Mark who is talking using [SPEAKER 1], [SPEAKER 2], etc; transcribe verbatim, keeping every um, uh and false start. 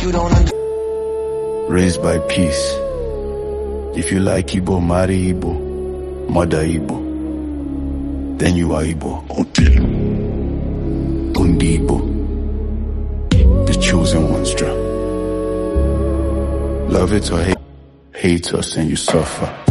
[SPEAKER 1] you don't understand.
[SPEAKER 2] Raised by peace. If you like Igbo, marry Igbo, mother Igbo. Then you are Igbo. Until Undi Igbo, the chosen one's drum. Love it or hate, hate us and you suffer.